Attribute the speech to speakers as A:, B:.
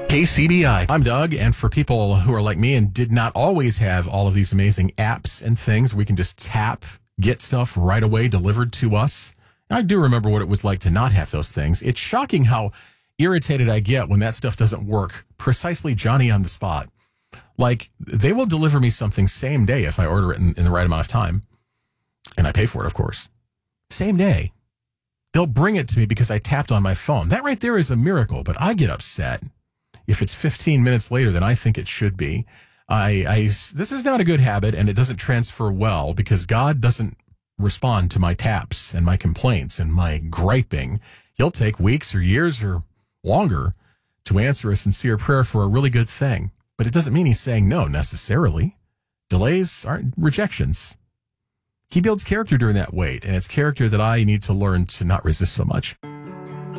A: KCBI. I'm Doug, and for people who are like me and did not always have all of these amazing apps and things, we can just tap, get stuff right away delivered to us. I do remember what it was like to not have those things. It's shocking how irritated I get when that stuff doesn't work. Precisely Johnny on the spot. Like, they will deliver me something same day if I order it in the right amount of time. And I pay for it, of course. Same day. They'll bring it to me because I tapped on my phone. That right there is a miracle, but I get upset if it's 15 minutes later than I think it should be. This is not a good habit, and it doesn't transfer well because God doesn't respond to my taps and my complaints and my griping. He'll take weeks or years or longer to answer a sincere prayer for a really good thing. But it doesn't mean he's saying no necessarily. Delays aren't rejections. He builds character during that wait, and it's character that I need to learn to not resist so much.